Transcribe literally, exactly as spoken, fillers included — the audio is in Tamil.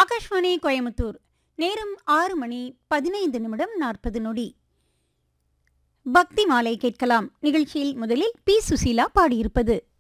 ஆகாஷ்வாணி கோயமுத்தூர். நேரம் ஆறு மணி பதினைந்து நிமிடம் நாற்பது நொடி. பக்தி மாலை கேட்கலாம். நிகழ்ச்சியில் முதலில் பி சுசீலா பாடியிருப்பது.